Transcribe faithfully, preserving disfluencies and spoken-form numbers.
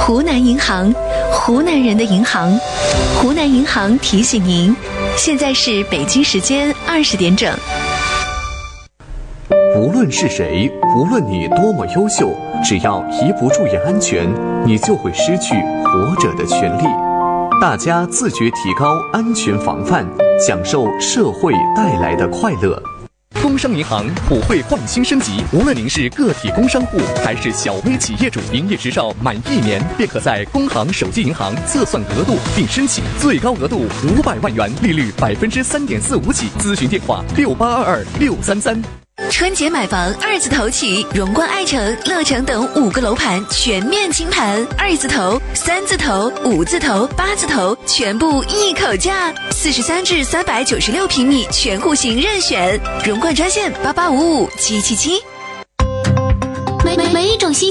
湖南银行，湖南人的银行。湖南银行提醒您，现在是北京时间二十点整。 无论是谁，无论你多么优秀，只要一不注意安全，你就会失去活着的权利。大家自觉提高安全防范，享受社会带来的快乐。 工商银行普惠换新升级，无论您是个体工商户还是小微企业主，营业执照满一年便可在工行手机银行测算额度并申请，最高额度五百万元，利率百分之三点四五起。咨询电话六八二二六三三。 春节买房二字头起，荣冠爱城、乐城等五个楼盘全面清盘，二字头、三字头、五字头、八字头全部一口价，四十三至三百九十六平米全户型任选，荣冠专线八八五五七七七。